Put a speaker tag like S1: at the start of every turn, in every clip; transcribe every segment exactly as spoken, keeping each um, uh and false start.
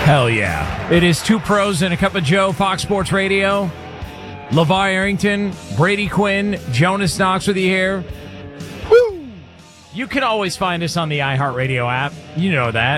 S1: Hell yeah. It is Two Pros and a Cup of Joe, Fox Sports Radio. LeVar Arrington, Brady Quinn, Jonas Knox with you here. Woo! You can always find us on the iHeartRadio app. You know that.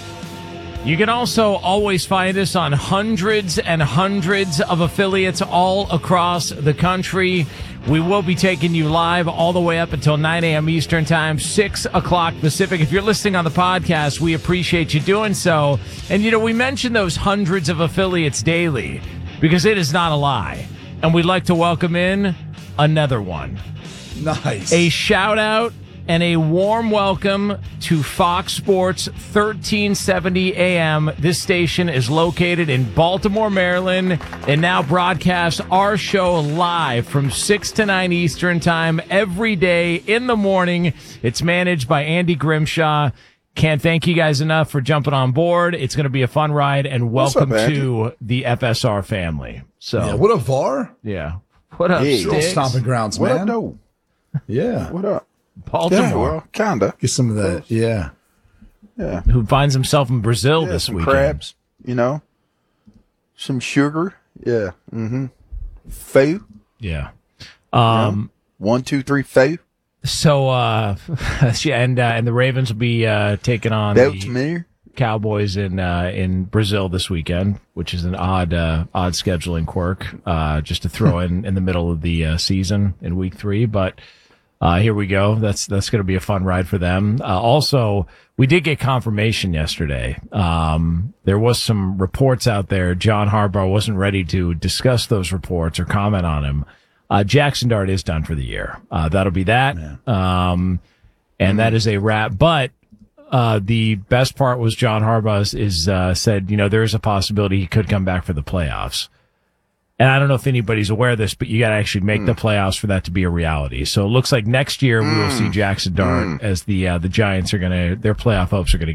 S1: You can also always find us on hundreds and hundreds of affiliates all across the country. We will be taking you live all the way up until nine a.m. Eastern Time, six o'clock Pacific. If you're listening on the podcast, we appreciate you doing so. And, you know, we mention those hundreds of affiliates daily because it is not a lie. And we'd like to welcome in another one.
S2: Nice.
S1: A shout out and a warm welcome to Fox Sports thirteen seventy A M. This station is located in Baltimore, Maryland, and now broadcasts our show live from six to nine Eastern Time every day in the morning. It's managed by Andy Grimshaw. Can't thank you guys enough for jumping on board. It's going to be a fun ride, and welcome
S3: up,
S1: to the F S R family. So,
S2: yeah, what a V A R.
S1: Yeah. What up,
S3: Yeah.
S2: Still
S1: Sticks?
S2: stomping grounds,
S3: What
S2: man.
S3: up, though?
S2: Yeah.
S3: What up?
S1: Baltimore.
S3: Yeah, well, kinda.
S2: Get some of that. Yeah.
S3: Yeah.
S1: Who finds himself in Brazil
S3: Yeah,
S1: this
S3: some
S1: weekend.
S3: crabs, you know, some sugar. Yeah. Mm-hmm. Foo.
S1: Yeah. Um,
S3: One, two, three, foo.
S1: So, uh, yeah, and, uh, and the Ravens will be, uh, taking on
S3: That's
S1: the
S3: me.
S1: Cowboys in, uh, in Brazil this weekend, which is an odd, uh, odd scheduling quirk, uh, just to throw in, in the middle of the, uh, season in week three. But, uh, here we go. That's, that's going to be a fun ride for them. Uh, also, we did get confirmation yesterday. Um, there was some reports out there. John Harbaugh wasn't ready to discuss those reports or comment on them. Uh, Jackson Dart is done for the year. Uh, that'll be that. Um, and mm-hmm. that is a wrap. But, uh, the best part was John Harbaugh is, is uh, said, you know, there is a possibility he could come back for the playoffs. And I don't know if anybody's aware of this, but you got to actually make mm. the playoffs for that to be a reality. So it looks like next year mm. we will see Jackson Dart mm. as the, uh, the Giants are going to, their playoff hopes are going to